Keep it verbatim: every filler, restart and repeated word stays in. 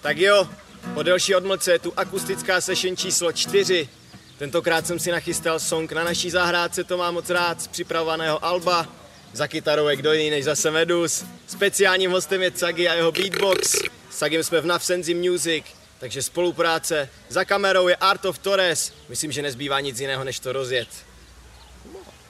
Tak jo, po delší odmlce je tu akustická session číslo čtyři. Tentokrát jsem si nachystal song na naší zahrádce, to mám moc rád, z připravovaného alba. Za kytarou je kdo jiný než zase Medus. Speciálním hostem je Cagi a jeho beatbox. S Cagim jsme v Navsenzi Music, takže spolupráce. Za kamerou je Art of Torres. Myslím, že nezbývá nic jiného, než to rozjet.